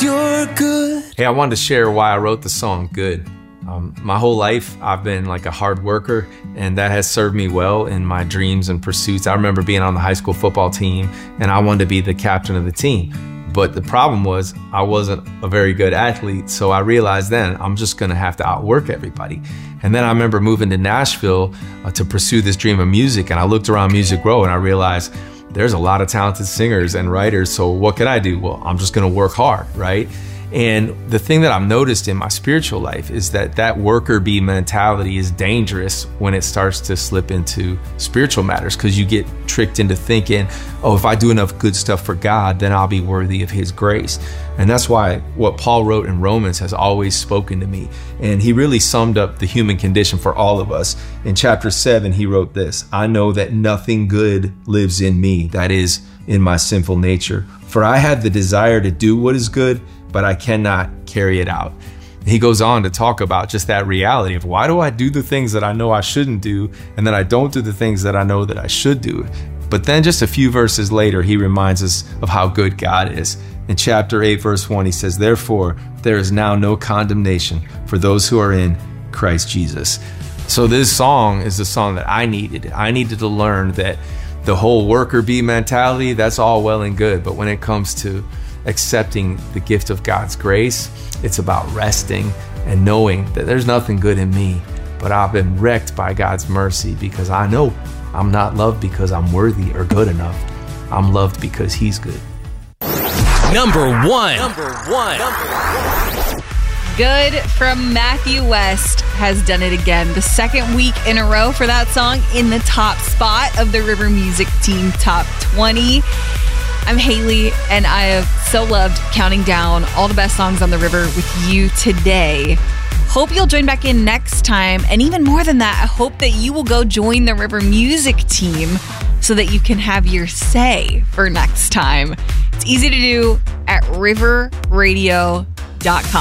you're good. Hey, I wanted to share why I wrote the song Good. My whole life, I've been like a hard worker, and that has served me well in my dreams and pursuits. I remember being on the high school football team, and I wanted to be the captain of the team. But the problem was I wasn't a very good athlete, so I realized then I'm just gonna have to outwork everybody. And then I remember moving to Nashville to pursue this dream of music, and I looked around Music Row and I realized there's a lot of talented singers and writers, so what could I do? Well, I'm just gonna work hard, right? And the thing that I've noticed in my spiritual life is that worker bee mentality is dangerous when it starts to slip into spiritual matters, because you get tricked into thinking, oh, if I do enough good stuff for God, then I'll be worthy of his grace. And that's why what Paul wrote in Romans has always spoken to me. And he really summed up the human condition for all of us. In chapter 7, he wrote this: I know that nothing good lives in me, that is, in my sinful nature. For I have the desire to do what is good, but I cannot carry it out. He goes on to talk about just that reality of, why do I do the things that I know I shouldn't do, and then I don't do the things that I know that I should do? But then just a few verses later, he reminds us of how good God is. In chapter 8, verse 1, he says, therefore, there is now no condemnation for those who are in Christ Jesus. So this song is the song that I needed. I needed to learn that the whole worker bee mentality, that's all well and good, but when it comes to accepting the gift of God's grace, it's about resting and knowing that there's nothing good in me, but I've been wrecked by God's mercy, because I know I'm not loved because I'm worthy or good enough. I'm loved because he's good. Number one. Good from Matthew West has done it again. The second week in a row for that song in the top spot of the River Music Team Top 20. I'm Haley, and I have so loved counting down all the best songs on the river with you today. Hope you'll join back in next time. And even more than that, I hope that you will go join the River Music Team so that you can have your say for next time. It's easy to do at riverradio.com.